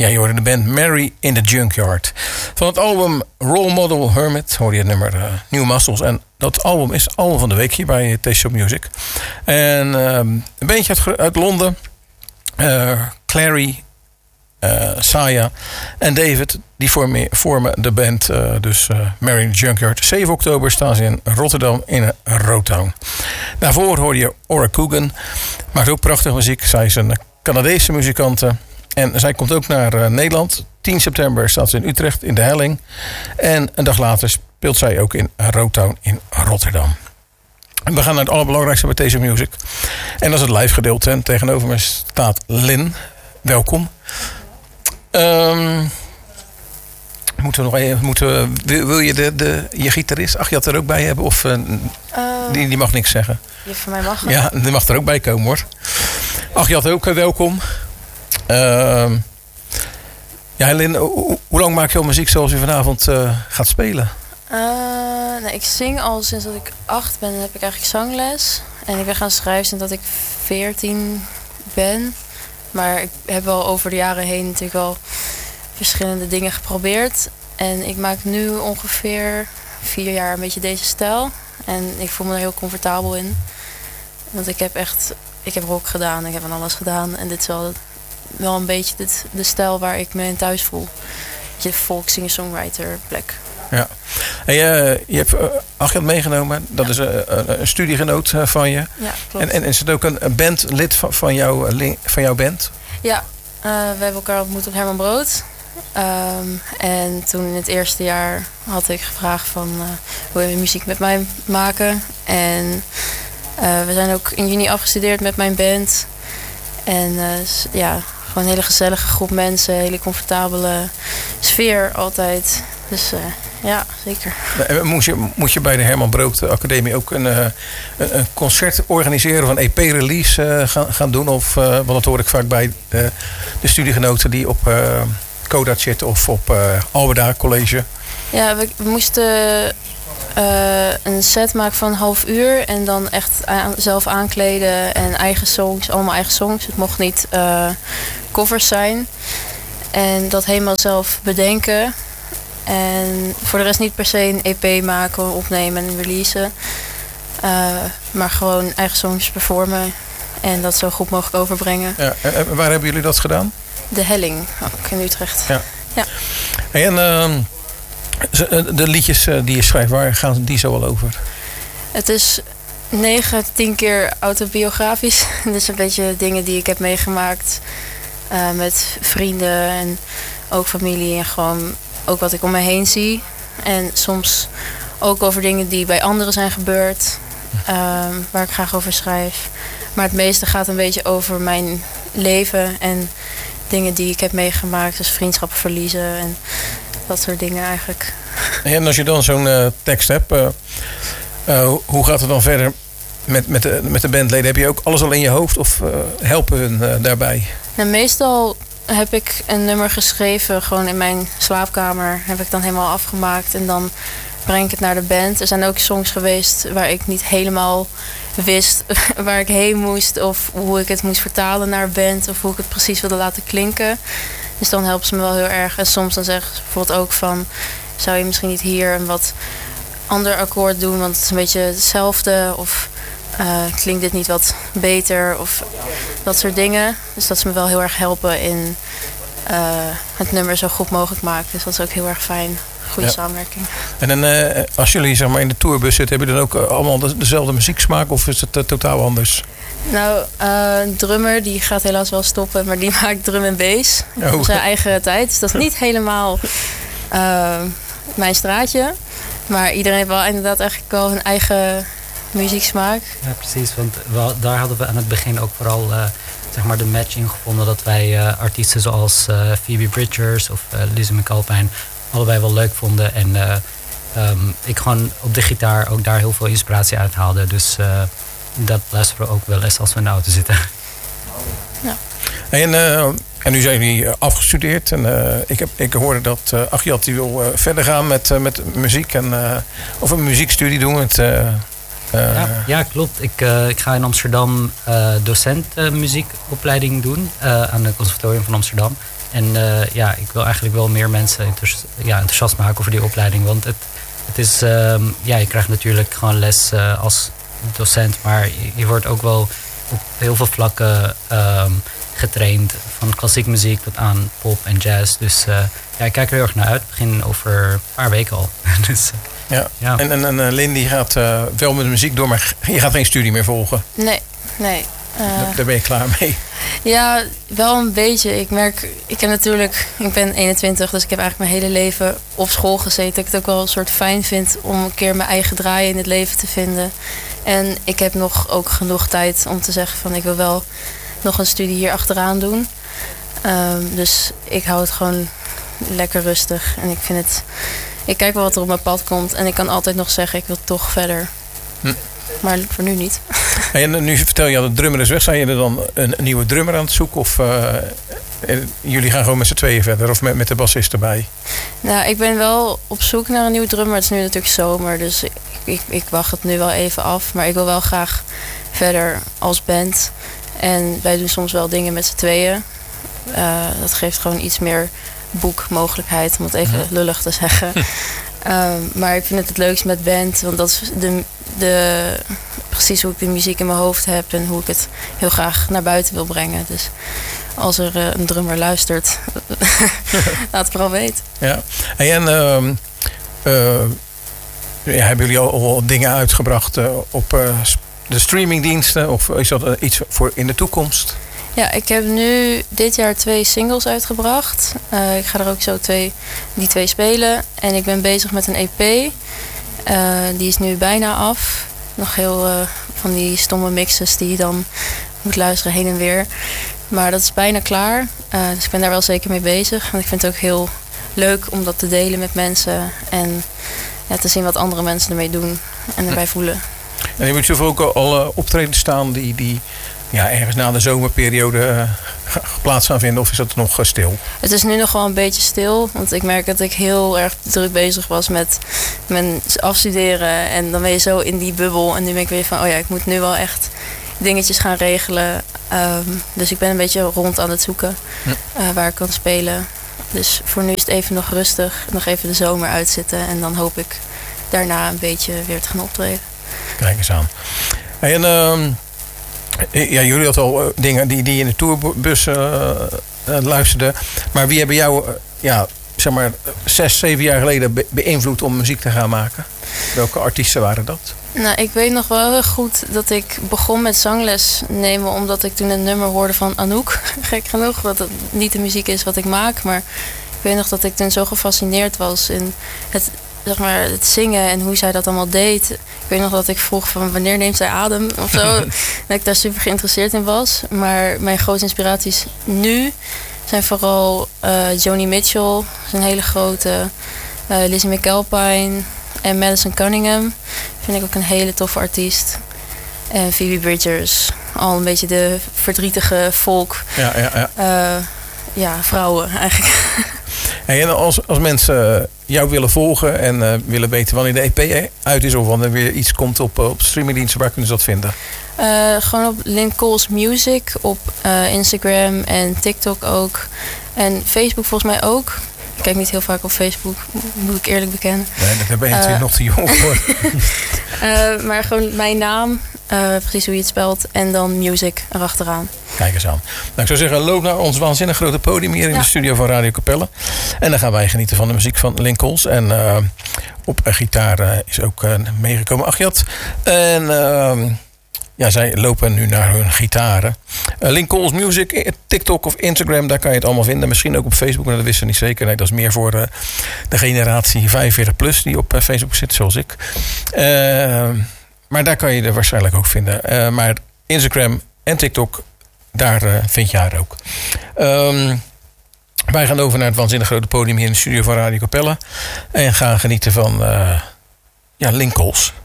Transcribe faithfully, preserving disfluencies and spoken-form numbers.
Ja, je hoorde de band Mary in the Junkyard. Van het album Role Model Hermit hoorde je het nummer uh, New Muscles. En dat album is album van de week hier bij Taste Shop Music. En uh, een bandje uit, uit Londen. Uh, Clary, uh, Saya en David. Die vormen, vormen de band uh, dus uh, Mary in the Junkyard. zeven oktober staan ze in Rotterdam in een Roadtown. Daarvoor hoorde je Ora Coogan. Maakt ook prachtige muziek. Zij is een Canadese muzikante. En zij komt ook naar uh, Nederland. tien september staat ze in Utrecht in de Helling. En een dag later speelt zij ook in Roadtown in Rotterdam. En we gaan naar het allerbelangrijkste bij deze music. En dat is het live gedeelte. En tegenover me staat Lynn. Welkom. Um, moeten we nog even, moeten we, wil, wil je de, de, je gitarist Agyat er ook bij hebben? Of uh, uh, die, die mag niks zeggen? Je voor mij mag. Ja, die mag er ook bij komen hoor. Agyat ook, uh, welkom. Uh, ja, Lynn, hoe, hoe lang maak je al muziek zoals u vanavond uh, gaat spelen? Uh, nou, ik zing al sinds dat ik acht ben. Dan heb ik eigenlijk zangles. En ik ben gaan schrijven sinds dat ik veertien ben. Maar ik heb wel over de jaren heen natuurlijk wel verschillende dingen geprobeerd. En ik maak nu ongeveer vier jaar een beetje deze stijl. En ik voel me er heel comfortabel in. Want ik heb echt, ik heb rock gedaan, ik heb van alles gedaan. En dit is wel, wel een beetje dit, de stijl waar ik me in thuis voel. De folk singer-songwriter plek. Ja. En je, je hebt uh, Agyat meegenomen. Dat ja. is uh, een studiegenoot uh, van je. Ja, klopt. En, en is het ook een bandlid van, van, jou, uh, van jouw band? Ja, uh, we hebben elkaar ontmoet op Herman Brood. Um, en toen in het eerste jaar had ik gevraagd van uh, wil je muziek met mij maken? En uh, we zijn ook in juni afgestudeerd met mijn band. En uh, ja, gewoon een hele gezellige groep mensen, hele comfortabele sfeer altijd. Dus uh, ja, zeker. Moest je, moest je bij de Herman Brood Academie ook een, een, een concert organiseren of een E P-release uh, gaan, gaan doen? Of, uh, want dat hoor ik vaak bij de, de studiegenoten die op uh, Coda zitten of op uh, Alberda College. Ja, we, we moesten uh, een set maken van een half uur en dan echt aan, zelf aankleden en eigen songs, allemaal eigen songs. Het mocht niet uh, covers zijn. En dat helemaal zelf bedenken. En voor de rest niet per se een E P maken, opnemen en releasen. Uh, maar gewoon eigen songs performen. En dat zo goed mogelijk overbrengen. Ja, en waar hebben jullie dat gedaan? De Helling, ook in Utrecht. Ja. Ja. En uh, de liedjes die je schrijft, waar gaan die zo al over? Het is negen, tien keer autobiografisch. Dus een beetje dingen die ik heb meegemaakt. Uh, met vrienden en ook familie. En gewoon ook wat ik om me heen zie. En soms ook over dingen die bij anderen zijn gebeurd. Um, waar ik graag over schrijf. Maar het meeste gaat een beetje over mijn leven. En dingen die ik heb meegemaakt. Dus vriendschappen verliezen. En dat soort dingen eigenlijk. En als je dan zo'n uh, tekst hebt. Uh, uh, hoe gaat het dan verder met, met, de, met de bandleden? Heb je ook alles al in je hoofd? Of uh, helpen hun uh, daarbij? Nou, meestal heb ik een nummer geschreven, gewoon in mijn slaapkamer. Heb ik dan helemaal afgemaakt en dan breng ik het naar de band. Er zijn ook songs geweest waar ik niet helemaal wist waar ik heen moest. Of hoe ik het moest vertalen naar een band. Of hoe ik het precies wilde laten klinken. Dus dan helpen ze me wel heel erg. En soms dan zeggen ze bijvoorbeeld ook van, zou je misschien niet hier een wat ander akkoord doen? Want het is een beetje hetzelfde. Of uh, klinkt dit niet wat beter? Of dat soort dingen. Dus dat ze me wel heel erg helpen in uh, het nummer zo goed mogelijk maken. Dus dat is ook heel erg fijn. Goede ja. samenwerking. En dan, uh, als jullie zeg maar, in de tourbus zitten, hebben jullie dan ook uh, allemaal de, dezelfde muzieksmaak? Of is het uh, totaal anders? Nou, uh, een drummer die gaat helaas wel stoppen, maar die maakt drum en bass. Oh. Op zijn eigen tijd. Dus dat is niet helemaal uh, mijn straatje. Maar iedereen heeft wel inderdaad eigenlijk wel hun eigen muzieksmaak. Ja, precies. Want we, daar hadden we aan het begin ook vooral uh, zeg maar de match in gevonden. Dat wij uh, artiesten zoals uh, Phoebe Bridgers of uh, Lizzie McAlpine allebei wel leuk vonden. En uh, um, ik gewoon op de gitaar ook daar heel veel inspiratie uit haalde. Dus uh, dat luisteren we ook wel eens als we in de auto zitten. Ja. En, uh, en nu zijn jullie afgestudeerd. En uh, ik, heb, ik hoorde dat uh, Agyat die wil uh, verder gaan met, uh, met muziek. En, uh, of een muziekstudie doen. Met, uh, uh, ja, ja, klopt. Ik, uh, ik ga in Amsterdam uh, docent uh, muziekopleiding doen. Uh, aan het Conservatorium van Amsterdam. En uh, ja, ik wil eigenlijk wel meer mensen enthousi- ja, enthousiast maken over die opleiding. Want het, het is, um, ja, je krijgt natuurlijk gewoon les uh, als docent. Maar je, je wordt ook wel op heel veel vlakken um, getraind. Van klassiek muziek tot aan pop en jazz. Dus uh, ja, ik kijk er heel erg naar uit. We beginnen over een paar weken al. dus, uh, ja. ja. En, en, en uh, Lindy gaat uh, wel met de muziek door, maar je gaat geen studie meer volgen? Nee, nee. Uh, daar, daar ben je klaar mee? Ja, wel een beetje. Ik merk, ik heb natuurlijk, ik ben eenentwintig, dus ik heb eigenlijk mijn hele leven op school gezeten. Dat ik het ook wel een soort fijn vind om een keer mijn eigen draai in het leven te vinden. En ik heb nog ook genoeg tijd om te zeggen van ik wil wel nog een studie hier achteraan doen. Um, dus ik hou het gewoon lekker rustig. En ik vind het, ik kijk wel wat er op mijn pad komt. En ik kan altijd nog zeggen ik wil toch verder. Hm. Maar voor nu niet. En nu vertel je al, de drummer is weg. Zijn jullie dan een, een nieuwe drummer aan het zoeken? Of uh, jullie gaan gewoon met z'n tweeën verder? Of met, met de bassist erbij? Nou, ik ben wel op zoek naar een nieuwe drummer. Het is nu natuurlijk zomer. Dus ik, ik, ik wacht het nu wel even af. Maar ik wil wel graag verder als band. En wij doen soms wel dingen met z'n tweeën. Uh, dat geeft gewoon iets meer boekmogelijkheid. Om het even ja. lullig te zeggen. Um, maar ik vind het het leukst met band. Want dat is de, de, precies hoe ik de muziek in mijn hoofd heb. En hoe ik het heel graag naar buiten wil brengen. Dus als er uh, een drummer luistert, laat het vooral weten. Ja. En uh, uh, ja, hebben jullie al, al dingen uitgebracht uh, op uh, de streamingdiensten? Of is dat uh, iets voor in de toekomst? Ja, ik heb nu dit jaar twee singles uitgebracht. Uh, ik ga er ook zo twee, die twee spelen. En ik ben bezig met een E P. Uh, die is nu bijna af. Nog heel uh, van die stomme mixes die je dan moet luisteren heen en weer. Maar dat is bijna klaar. Uh, dus ik ben daar wel zeker mee bezig. En ik vind het ook heel leuk om dat te delen met mensen. En ja, te zien wat andere mensen ermee doen. En erbij voelen. En je moet zoveel ook al uh, optreden staan die... die... Ja, ergens na de zomerperiode uh, plaats gaan vinden, of is dat nog uh, stil? Het is nu nog wel een beetje stil, want ik merk dat ik heel erg druk bezig was met mijn afstuderen. En dan ben je zo in die bubbel en nu ben ik weer van, oh ja, ik moet nu wel echt dingetjes gaan regelen. Um, dus ik ben een beetje rond aan het zoeken uh, waar ik kan spelen. Dus voor nu is het even nog rustig, nog even de zomer uitzitten en dan hoop ik daarna een beetje weer te gaan optreden. Kijk eens aan. En... Uh, Ja, jullie hadden al uh, dingen die, die in de tourbus uh, uh, luisterden. Maar wie hebben jou, uh, ja, zeg maar, zes, zeven jaar geleden be- beïnvloed om muziek te gaan maken? Welke artiesten waren dat? Nou, ik weet nog wel heel goed dat ik begon met zangles nemen, omdat ik toen een nummer hoorde van Anouk. Gek genoeg, dat het niet de muziek is wat ik maak. Maar ik weet nog dat ik toen zo gefascineerd was in het... zeg maar, het zingen en hoe zij dat allemaal deed. Ik weet nog dat ik vroeg van wanneer neemt zij adem of zo. Dat ik daar super geïnteresseerd in was. Maar mijn grote inspiraties nu zijn vooral uh, Joni Mitchell, een hele grote, uh, Lizzie McAlpine en Madison Cunningham. Vind ik ook een hele toffe artiest. En Phoebe Bridgers, al een beetje de verdrietige folk. Ja, ja, ja. Uh, ja, vrouwen eigenlijk. Hey, en als, als mensen jou willen volgen en uh, willen weten wanneer de E P uit is of wanneer weer iets komt op, op streamingdiensten, waar kunnen ze dat vinden? Uh, gewoon op Lincoln's Music, op uh, Instagram en TikTok ook. En Facebook volgens mij ook. Ik kijk niet heel vaak op Facebook, moet ik eerlijk bekennen. Nee, daar ben je natuurlijk uh, nog te jong voor. uh, maar gewoon mijn naam, uh, precies hoe je het spelt. En dan music erachteraan. Kijk eens aan. Nou, ik zou zeggen, loop naar ons waanzinnig grote podium hier in ja. de studio van Radio Capelle. En dan gaan wij genieten van de muziek van Lincolns. En uh, op uh, gitaar uh, is ook uh, meegekomen Achtjat. En uh, ja, zij lopen nu naar hun gitaren. Uh, Lincolns Music, TikTok of Instagram, daar kan je het allemaal vinden. Misschien ook op Facebook, maar dat wisten we niet zeker. Nee, dat is meer voor uh, de generatie vijfenveertig plus die op uh, Facebook zit, zoals ik. Uh, maar daar kan je er waarschijnlijk ook vinden. Uh, maar Instagram en TikTok, daar uh, vind je haar ook. Um, wij gaan over naar het waanzinnig grote podium hier in de studio van Radio Capelle. En gaan genieten van uh, ja, Lincolns.